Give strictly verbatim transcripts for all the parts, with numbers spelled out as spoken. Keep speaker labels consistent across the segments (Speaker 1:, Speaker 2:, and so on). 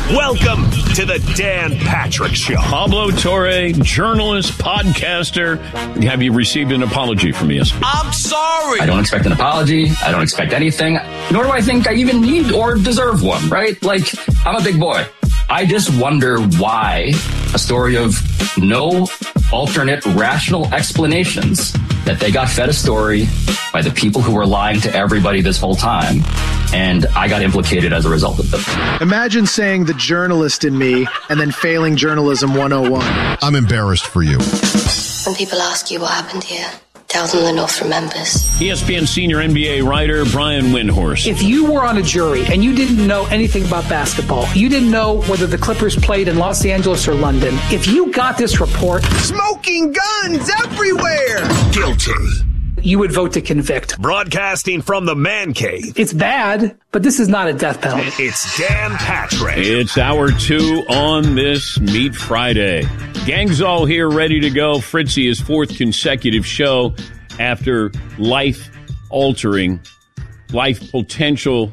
Speaker 1: Welcome to the Dan Patrick Show.
Speaker 2: Pablo Torre, journalist, podcaster. Have you received an apology from me?
Speaker 1: I'm sorry.
Speaker 3: I don't expect an apology. I don't expect anything. Nor do I think I even need or deserve one, right? Like, I'm a big boy. I just wonder why a story of no alternate rational explanations that they got fed a story by the people who were lying to everybody this whole time, and I got implicated as a result of it.
Speaker 4: Imagine saying the journalist in me and then failing journalism one oh one.
Speaker 5: I'm embarrassed for you.
Speaker 6: When people ask you what happened here, tell them the North remembers.
Speaker 2: E S P N senior N B A writer Brian Windhorst.
Speaker 7: If you were on a jury and you didn't know anything about basketball, you didn't know whether the Clippers played in Los Angeles or London, if you got this report,
Speaker 8: smoking guns everywhere,
Speaker 1: guilty,
Speaker 7: you would vote to convict.
Speaker 1: Broadcasting from the man cave.
Speaker 7: It's bad, but this is not a death penalty.
Speaker 1: It's Dan Patrick.
Speaker 2: It's hour two on this Meat Friday. Gang's all here ready to go. Fritzy, his fourth consecutive show after life-altering, life-potential.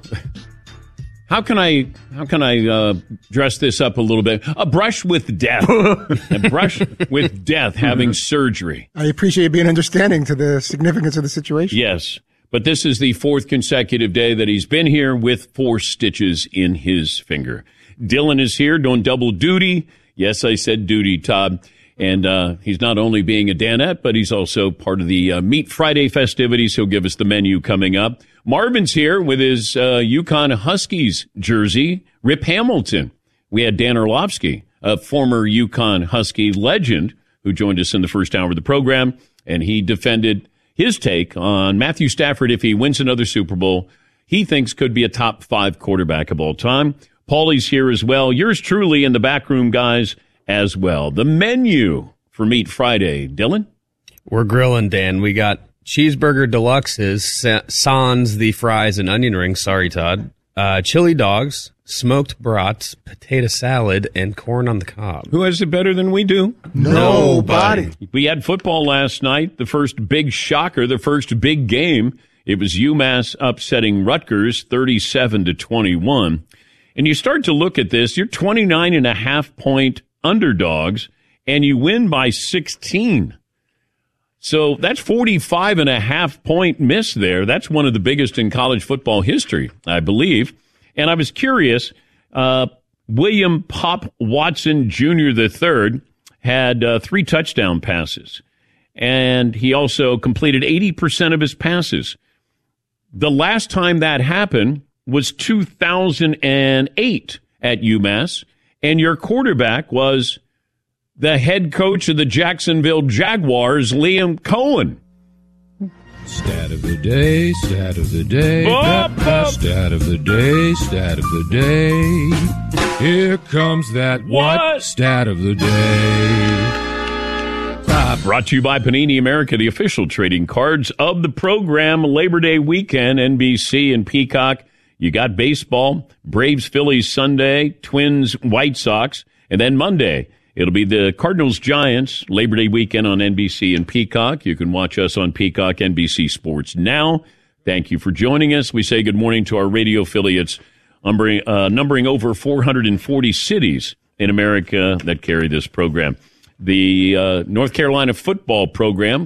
Speaker 2: How can I how can I uh, dress this up a little bit? A brush with death. A brush with death, having surgery.
Speaker 9: I appreciate being understanding to the significance of the situation.
Speaker 2: Yes, but this is the fourth consecutive day that he's been here with four stitches in his finger. Dylan is here doing double duty. Yes, I said duty, Todd. And uh, he's not only being a Danette, but he's also part of the uh, Meat Friday festivities. He'll give us the menu coming up. Marvin's here with his uh, UConn Huskies jersey. Rip Hamilton. We had Dan Orlovsky, a former UConn Husky legend, who joined us in the first hour of the program, and he defended his take on Matthew Stafford. If he wins another Super Bowl, he thinks could be a top five quarterback of all time. Paulie's here as well. Yours truly in the back room, guys, as well. The menu for Meat Friday. Dylan?
Speaker 10: We're grilling, Dan. We got cheeseburger deluxes, sans the fries and onion rings. Sorry, Todd. Uh, chili dogs, smoked brats, potato salad, and corn on the cob.
Speaker 2: Who has it better than we do?
Speaker 9: Nobody.
Speaker 2: We had football last night, the first big shocker, the first big game. It was UMass upsetting Rutgers thirty-seven to twenty-one. And you start to look at this, you're twenty-nine and a half point underdogs, and you win by sixteen. So that's forty-five and a half point miss there. That's one of the biggest in college football history, I believe. And I was curious, uh, William Pop Watson Junior the third had uh, three touchdown passes, and he also completed eighty percent of his passes. The last time that happened was two thousand eight at UMass, and your quarterback was the head coach of the Jacksonville Jaguars, Liam Cohen.
Speaker 11: Stat of the day, stat of the day,
Speaker 2: Bop,
Speaker 11: bop,
Speaker 2: bop.
Speaker 11: stat of the day, stat of the day. Here comes that what?
Speaker 2: What?
Speaker 11: Stat of the day.
Speaker 2: Uh, brought to you by Panini America, the official trading cards of the program. Labor Day weekend, N B C and Peacock. You got baseball, Braves, Phillies Sunday, Twins, White Sox, and then Monday, it'll be the Cardinals, Giants, Labor Day weekend on N B C and Peacock. You can watch us on Peacock, N B C Sports Now. Thank you for joining us. We say good morning to our radio affiliates, numbering, uh, numbering over four hundred forty cities in America that carry this program. The uh, North Carolina football program